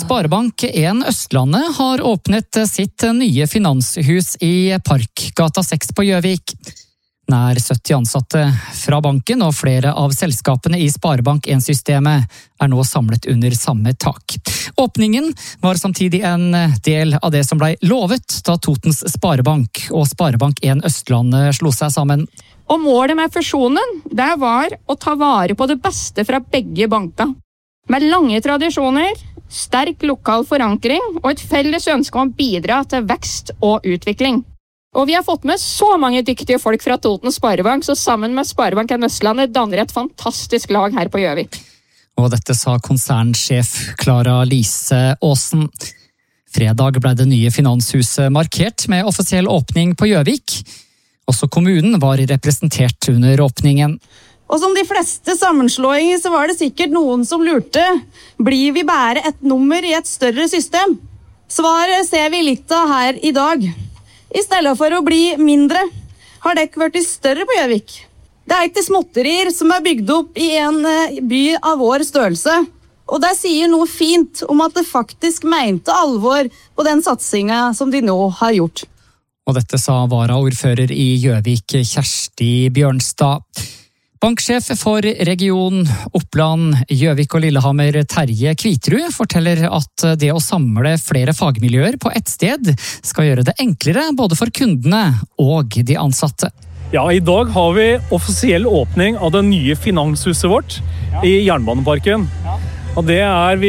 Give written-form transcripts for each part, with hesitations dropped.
Sparebank1 Østlandet har åpnet sitt nye finanshus i Parkgata 6 på Gjøvik. Nær 70 ansatte fra banken og flere av selskapene i Sparebank1-systemet er nå samlet under samme tak. Åpningen var samtidig en del av det som ble lovet da Totens Sparebank og Sparebank1 Østlandet slo seg sammen. Og målet med fusjonen, det var å ta vare på det beste fra begge banker. Med lange tradisjoner, sterk lokal forankring og et felles ønske om å bidra til vekst og utvikling. Og vi har fått med så mange dyktige folk fra Totens Sparebank, så sammen med Sparebank1 Østlandet danner et fantastisk lag her på Gjøvik. Og dette sa konsernsjef Klara Lise Aasen. Fredag ble det nye finanshuset markert med offisiell åpning på Gjøvik. Også kommunen var representert under åpningen. Og som de fleste sammenslåinger så var det sikkert noen som lurte. Blir vi bare et nummer i et større system? Svaret ser vi litt av her i dag. I stedet for å bli mindre, har dekk vært større på Gjøvik. Det er ikke småtterier som er bygd opp i en by av vår størrelse. Og det sier noe fint om at det faktisk mente alvor på den satsingen som de nå har gjort. Og dette sa varaordfører i Gjøvik, Kjersti Bjørnstad. Banksjef for region Oppland, Gjøvik og Lillehammer, Terje Kvitrud, forteller at det å samle flere fagmiljøer på ett sted skal gjøre det enklere både for kundene og de ansatte. Ja, i dag har vi offisiell åpning av det nye finanshuset vårt i Jernbaneparken. Og det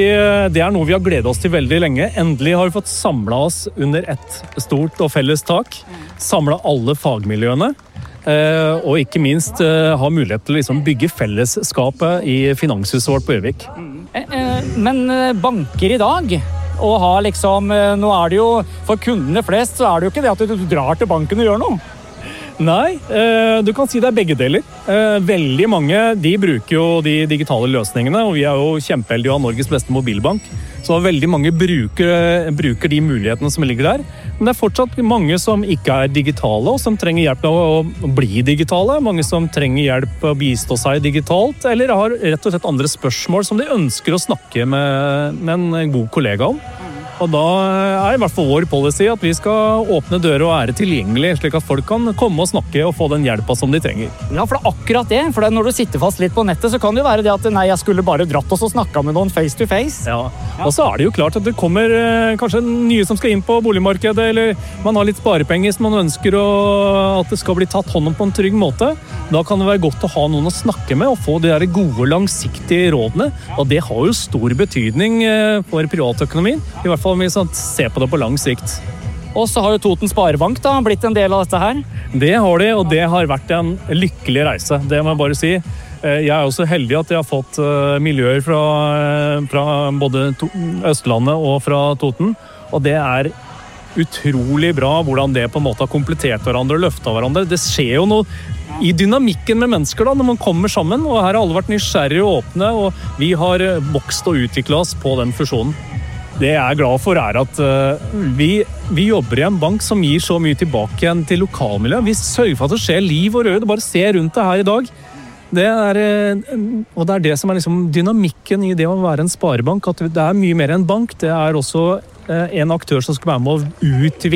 er noe vi har gledet oss til veldig lenge. Endelig har vi fått samlet oss under et stort og felles tak. Samlet alle fagmiljøene. Og ikke minst ha mulighet til å bygge fellesskapet i finanshuset vårt på Gjøvik. Men banker i dag, og nå er det jo, for kundene flest, så er det jo ikke det at du drar til banken og gjør noe. Nei, du kan si det er begge deler. Veldig mange de bruker jo de digitale løsningene, og vi er jo kjempeheldige å ha Norges beste mobilbank. Så veldig mange bruker de mulighetene som ligger der. Men det er fortsatt mange som ikke er digitale, og som trenger hjelp med å bli digitale. Mange som trenger hjelp med å bistå seg digitalt, eller har rett og slett andre spørsmål som de ønsker å snakke med en god kollega om. Og da er i hvert fall vår policy at vi skal åpne dører og være tilgjengelig, slik at folk kan komme og snakke og få den hjelpa som de trenger. Ja, for det er akkurat det. For når du sitter fast litt på nettet, så kan det jo være det at nei, jeg skulle bare dratt oss og snakka med noen face to face. Ja, og så er det jo klart at det kommer kanskje nye som skal inn på boligmarkedet, eller man har litt sparepenger som man ønsker at det skal bli tatt hånd om på en trygg måte. Da kan det være godt å ha noen å snakke med og få de der gode, langsiktige rådene. Og det har jo stor betydning for privatøkonomien, i hvert fall om vi ser på det på lang sikt. Og så har jo Totens Sparebank da blitt en del av dette her. Det har de, og det har vært en lykkelig reise, det må jeg bare si. Jeg er også heldig at jeg har fått miljøer fra både Østlandet og fra Toten, og det er utrolig bra hvordan det på en måte har komplettert hverandre og løftet hverandre. Det skjer jo noe i dynamikken med mennesker da, når man kommer sammen, og her har alle vært nysgjerrige og åpne, og vi har vokst og utviklet oss på den fusjonen. Det jeg er glad for er at vi jobber i en bank som gir så mye tilbake igjen til lokalmiljøet. Vi sørger for at det skjer liv og rød. Bare se rundt det her i dag. Og det er det som er dynamikken i det å være en sparebank. At det er mye mer enn bank. Det er også en aktør som skal være med å utvikle